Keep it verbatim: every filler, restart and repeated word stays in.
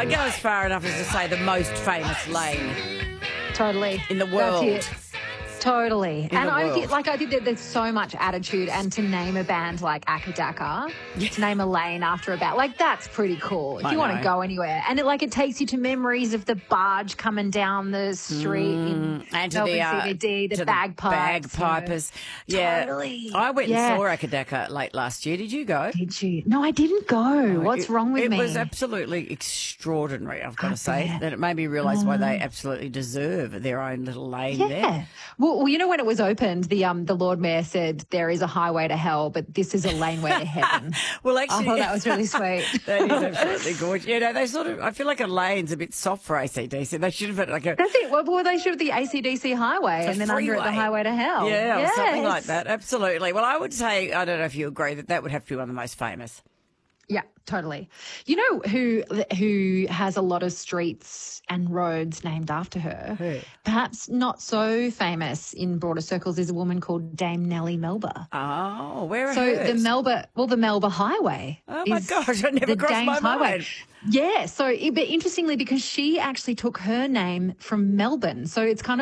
I'd go as far enough as to say the most famous lane Totally. in the world. That's it. Totally. In and the I world. think, like, I think that there's so much attitude, and to name a band like Akadaka, Yeah. to name a lane after a band, like, that's pretty cool. If I you want know. to go anywhere. And it, like, it takes you to memories of the barge coming down the street in Mm, and to Melbourne the, uh, C B D, the to bagpipes. you know. bagpipers. Yeah. Totally. I went Yeah. and saw Akadaka late last year. Did you go? Did you? No, I didn't go. What's It- wrong with it me? It was absolutely extraordinary, I've got I to say. bet. That it made me realise why they absolutely deserve their own little lane Yeah. there. Well, well, you know, when it was opened, the um the Lord Mayor said there is a highway to hell, but this is a laneway to heaven. Well, I actually, thought that was really sweet. that is absolutely gorgeous. You know, they sort of, I feel like a lane's a bit soft for A C D C. They should have had like a, That's it. Well, well, they should have the A C D C highway a and then under it the freeway. highway to hell. Yeah, or something Yes. like that. Absolutely. Well, I would say, I don't know if you agree, that that would have to be one of the most famous. Yeah, totally. You know who who has a lot of streets and roads named after her? Who? Perhaps not so famous in broader circles is a woman called Dame Nellie Melba. Oh, where are So hers? the Melba, well, the Melba Highway. Oh, my is gosh, I never the crossed Dame's my Highway. mind. Yeah, so it, but interestingly, because she actually took her name from Melbourne, so it's kind of